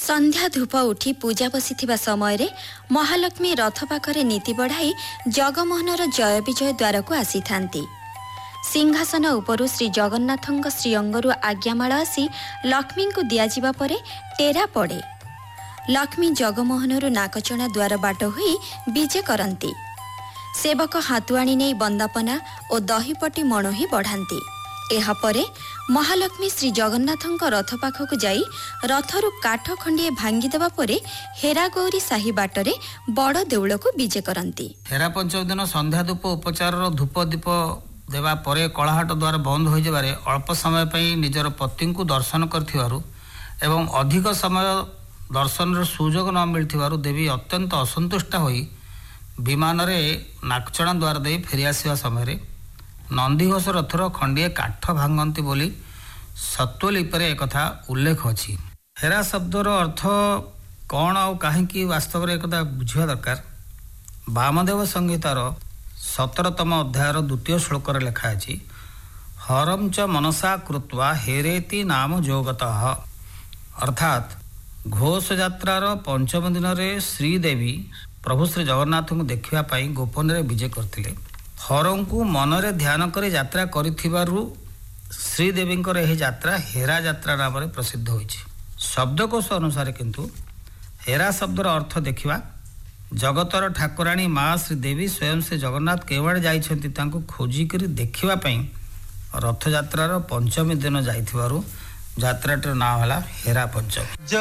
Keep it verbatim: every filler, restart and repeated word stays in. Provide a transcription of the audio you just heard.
संध्या धूप उठी पूजा बसी समय रे महालक्ष्मी रथ पाखरे नीति बढ़ाई जगमोहनर जय विजय द्वार को आसी थांती। सिंहासन उपरु श्री जगन्नाथଙ୍କ श्रीअंगरु आज्ञामाଳ आसी लक्ष्मी को दियाजिबा परे टेरा पड़े। लक्ष्मी जगमोहनरु नाकचଣା द्वार बाट होई विजे करंती। सेवक हातुआणी नहीं बंदापना और दहीपटी मणोही बढ़ाती। एहा परे महालक्ष्मी श्री जगन्नाथଙ୍କ रथ पाखक जाई रथरु काठ खंडिए भांगी देबा परे हेरा गौरी साही बाटरे बड़ देउल को विजे करंती। हेरा पंचम दिन संध्या धूप उपचार धूप दीप देवा परे कलाहाट द्वार बंद हो जाबारे अल्प समय पई निजर पति को दर्शन करथिवारु एवं अधिक समय दर्शन सुजोग न मिलथिवारु देवी अत्यंत असंतुष्ट होई विमान रे नाकचଣା द्वार दे फेरी आसीबा समय रे नंदीघोष रथर खंडिए काठ भांगती बोली सत्वलिपरे एक कथा उल्लेख अछि। हेरा शब्दर अर्थ कौन आउ कहीं वास्तव में एक बुझा दरकार। वामदेव संहितार सतरतम अध्यायर द्वितीय श्लोक लेखा अछि हरम च मनसा कृत्वा हेरेति नाम जोगतः। अर्थात घोष यात्रार पंचम दिन में श्रीदेवी प्रभु श्री जगन्नाथ को देखा गोपन विजय करते। हरं को मनरे ध्यान कर यात्रा करिथिबारु श्रीदेवींकर यह यात्रा हेरा यात्रा नाम प्रसिद्ध होइछि। शब्दकोश अनुसार किंतु हेरा शब्दर अर्थ देखिबा जगतर ठाकुराणी माँ श्रीदेवी स्वयं से जगन्नाथ केवड़ जाइछंती तांको खोजी करी देखिबा पई रथ यात्रार पंचमी दिन जाइथिबारु यात्राटर नाम होला हेरा पंचमी।